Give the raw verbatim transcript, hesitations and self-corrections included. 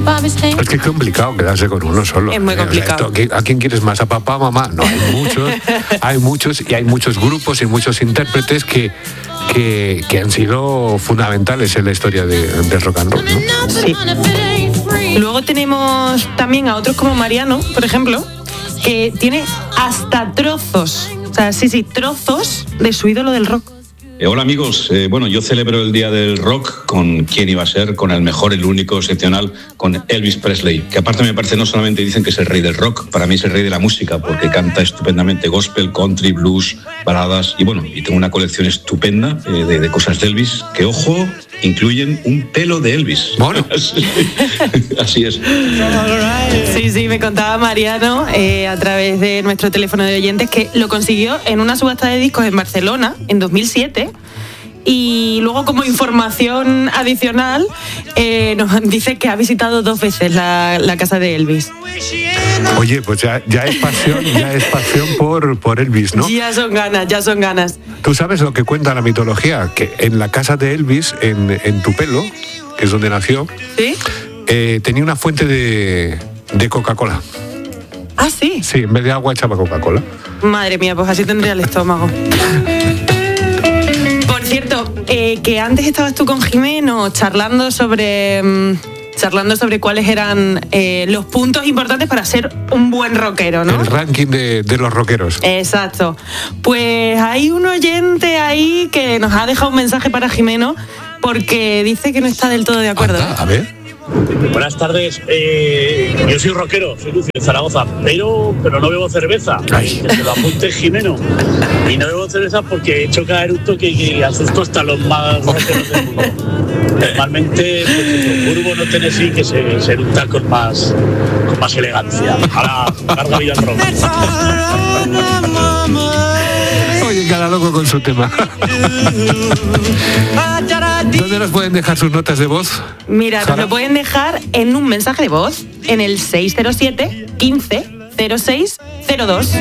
Es que es complicado quedarse con uno solo. Es muy complicado. O sea, esto, ¿a quién quieres más? ¿A papá, mamá? No, hay muchos, hay muchos y hay muchos grupos y muchos intérpretes que, que, que han sido fundamentales en la historia de, del rock and roll, ¿no? Sí. Luego tenemos también a otros como Mariano, por ejemplo, que tiene hasta trozos, o sea, sí, sí, trozos de su ídolo del rock. Eh, hola amigos, eh, bueno, yo celebro el Día del Rock con quién iba a ser, con el mejor, el único, excepcional, con Elvis Presley, que aparte me parece no solamente dicen que es el rey del rock, para mí es el rey de la música, porque canta estupendamente gospel, country, blues, baladas, y bueno, y tengo una colección estupenda eh, de, de cosas de Elvis, que ojo, incluyen un pelo de Elvis. Bueno. Así es. Sí, sí, me contaba Mariano eh, a través de nuestro teléfono de oyentes que lo consiguió en una subasta de discos en Barcelona en dos mil siete. Y luego, como información adicional, eh, nos dice que ha visitado dos veces la, la casa de Elvis. Oye, pues ya, ya es pasión, ya es pasión por, por Elvis, ¿no? Ya son ganas, ya son ganas. ¿Tú sabes lo que cuenta la mitología? Que en la casa de Elvis, en, en Tupelo, que es donde nació, ¿sí? eh, tenía una fuente de, de Coca-Cola. ¿Ah, sí? Sí, en vez de agua echaba Coca-Cola. Madre mía, pues así tendría el estómago. Por cierto, eh, que antes estabas tú con Jimeno charlando sobre... Mmm, charlando sobre cuáles eran eh, los puntos importantes para ser un buen rockero, ¿no? El ranking de, de los rockeros. Exacto. Pues hay un oyente ahí que nos ha dejado un mensaje para Jimeno porque dice que no está del todo de acuerdo. Anda, a ver. Buenas tardes, eh, yo soy rockero, soy Lucio de Zaragoza, pero, pero no bebo cerveza. Ay. Que se lo apunte Jimeno. Y no bebo cerveza porque he hecho caer un toque que asusto hasta los más rockeros del mundo. Normalmente, pues, Burbo no tiene sí que ser, ser un taco con más, con más elegancia. Ahora, carga vida al rock. Oye, cada loco con su tema. ¿Dónde nos pueden dejar sus notas de voz? Mira, nos Sara. lo pueden dejar en un mensaje de voz en el seis cero siete, quince, cero seis cero dos.